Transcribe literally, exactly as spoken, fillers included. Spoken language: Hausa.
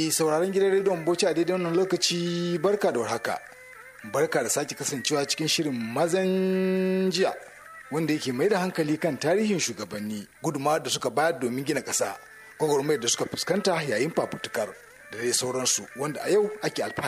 Mai sauraron gidan rediyon Bauchi a daidai wannan lokaci barka da warhaka. Barka da sake kasancewa cikin shirin mazan jiya wanda yake mai da hankali kan tarihin shugabanni, gudunmawar da suka bayar domin gina ƙasa, gwagwarmayar da suka fuskanta yayin fafutukar da dai sauransu wanda a yau ake alfahari